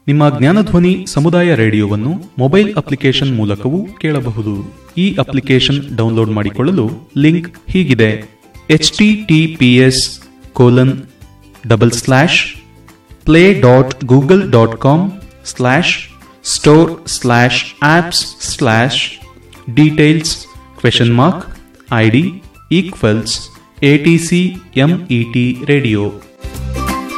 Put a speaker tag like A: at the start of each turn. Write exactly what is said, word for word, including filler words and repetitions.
A: ನಿಮ್ಮ ಜ್ಞಾನಧ್ವನಿ ಸಮುದಾಯ ರೇಡಿಯೋವನ್ನು mobile application ಮೂಲಕವೂ ಕೇಳಬಹುದು. ಈ ಅಪ್ಲಿಕೇಶನ್ ಡೌನ್ಲೋಡ್ ಮಾಡಿಕೊಳ್ಳಲು ಲಿಂಕ್ ಹೀಗಿದೆ: H T T P S colon double slash play dot Google dot com slash store slash apps slash details question mark I D equals A T C M E T radio.